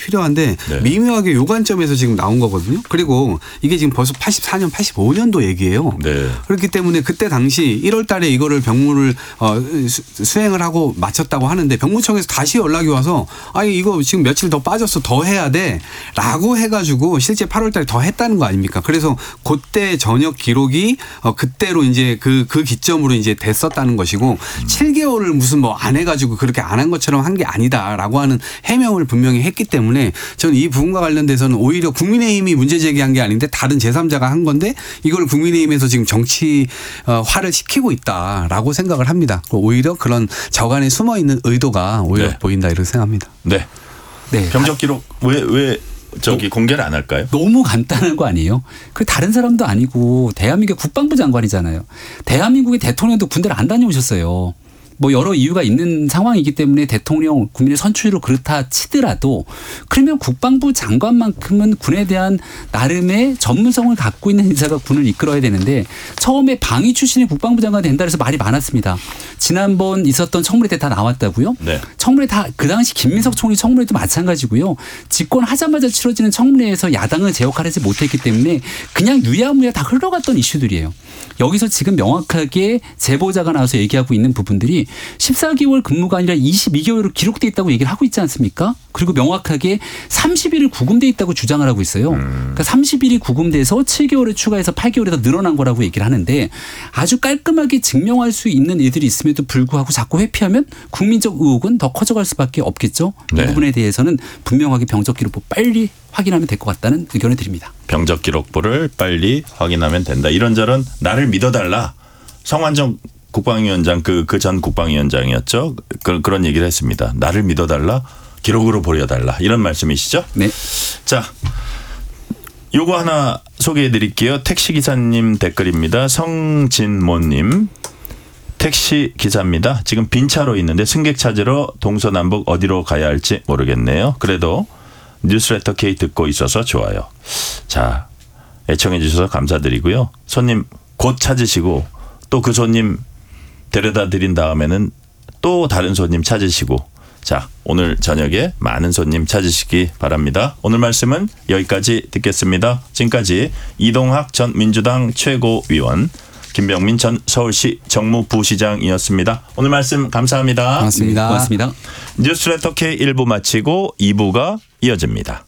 필요한데 네. 미묘하게 요 관점에서 지금 나온 거거든요. 그리고 이게 지금 벌써 84년, 85년도 얘기예요. 네. 그렇기 때문에 그때 당시 1월 달에 이거를 병무를 수행을 하고 마쳤다고 하는데 병무청에서 다시 연락이 와서 아니 이거 지금 며칠 더 빠졌어 더 해야 돼 라고 해가지고 실제 8월 달에 더 했다는 거 아닙니까? 그래서 그때 전역 기록이 그때로 이제 그 기점으로 이제 됐었다는 것이고 7개월을 무슨 뭐 안 해가지고 그렇게 안 한 것처럼 한 게 아니다라고 하는 해명을 분명히 했기 때문에 저는 이 부분과 관련돼서는 오히려 국민의힘이 문제 제기한 게 아닌데 다른 제3자가 한 건데 이걸 국민의힘에서 지금 정치화를 시키고 있다라고 생각을 합니다. 오히려 그런 저간에 숨어 있는 의도가 오히려 네. 보인다 이렇게 생각합니다. 네. 네. 병적 기록 왜 저기 공개를 안 할까요? 너무 간단한 거 아니에요? 그 다른 사람도 아니고 대한민국의 국방부 장관이잖아요. 대한민국의 대통령도 군대를 안 다녀오셨어요. 뭐 여러 이유가 있는 상황이기 때문에 대통령 국민의 선출로 그렇다 치더라도 그러면 국방부 장관만큼은 군에 대한 나름의 전문성을 갖고 있는 인사가 군을 이끌어야 되는데 처음에 방위 출신의 국방부 장관이 된다 해서 말이 많았습니다. 지난번 있었던 청문회 때 다 나왔다고요? 네. 청문회 다 그 당시 김민석 총리 청문회도 마찬가지고요. 집권하자마자 치러지는 청문회에서 야당은 제 역할을 하지 못했기 때문에 그냥 유야무야 다 흘러갔던 이슈들이에요. 여기서 지금 명확하게 제보자가 나와서 얘기하고 있는 부분들이 14개월 근무가 아니라 22개월로 기록돼 있다고 얘기를 하고 있지 않습니까? 그리고 명확하게 30일을 구금돼 있다고 주장을 하고 있어요. 그러니까 30일이 구금돼서 7개월을 추가해서 8개월에 더 늘어난 거라고 얘기를 하는데 아주 깔끔하게 증명할 수 있는 일들이 있음에도 불구하고 자꾸 회피하면 국민적 의혹은 더 커져갈 수밖에 없겠죠. 네. 이 부분에 대해서는 분명하게 병적 기록부 빨리 확인하면 될 것 같다는 의견을 드립니다. 병적 기록부를 빨리 확인하면 된다. 이런저런 나를 믿어달라. 성완종 국방위원장 그 전 국방위원장이었죠. 그런 얘기를 했습니다. 나를 믿어달라. 기록으로 보여달라. 이런 말씀이시죠? 네. 자, 요거 하나 소개해 드릴게요. 택시기사님 댓글입니다. 성진모님. 택시 기사입니다. 지금 빈 차로 있는데 승객 찾으러 동서남북 어디로 가야 할지 모르겠네요. 그래도 뉴스레터 K 듣고 있어서 좋아요. 자, 애청해 주셔서 감사드리고요. 손님 곧 찾으시고 또 그 손님 데려다 드린 다음에는 또 다른 손님 찾으시고 자, 오늘 저녁에 많은 손님 찾으시기 바랍니다. 오늘 말씀은 여기까지 듣겠습니다. 지금까지 이동학 전 민주당 최고위원 김병민 전 서울시 정무부시장이었습니다. 오늘 말씀 감사합니다. 고맙습니다. 고맙습니다. 뉴스레터 K 1부 마치고 2부가 이어집니다.